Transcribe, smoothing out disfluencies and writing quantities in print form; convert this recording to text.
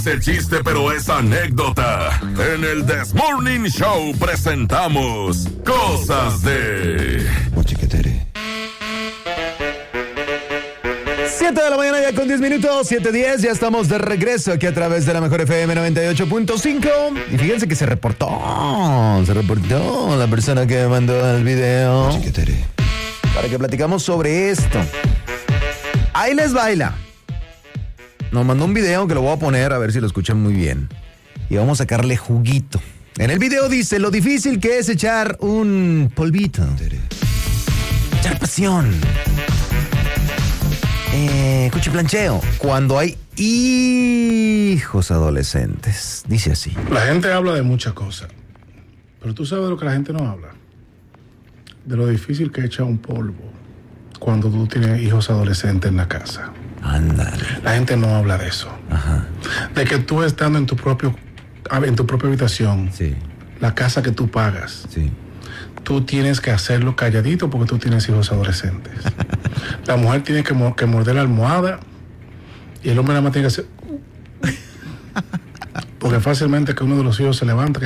Ese chiste, pero es anécdota. En el This Morning Show presentamos Cosas de Mochiquetere. 7 de la mañana ya con 10 minutos, 7:10, ya estamos de regreso aquí a través de la mejor FM 98.5. Y fíjense que se reportó la persona que me mandó el video. Mochiquetere. Para que platicamos sobre esto. Ahí les baila. Nos mandó un video que lo voy a poner a ver si lo escuchan muy bien. Y vamos a sacarle juguito. En el video dice lo difícil que es echar un polvito. Echar pasión. Cuchiplancheo. Cuando hay hijos adolescentes. Dice así. La gente habla de muchas cosas. Pero tú sabes de lo que la gente no habla. De lo difícil que es echar un polvo cuando tú tienes hijos adolescentes en la casa. Ándale. La gente no habla de eso. Ajá. De que tú estando en tu propia habitación, Sí. la casa que tú pagas, Sí. tú tienes que hacerlo calladito porque tú tienes hijos adolescentes. La mujer tiene que morder la almohada y el hombre nada más tiene que hacer... Porque fácilmente que uno de los hijos se levanta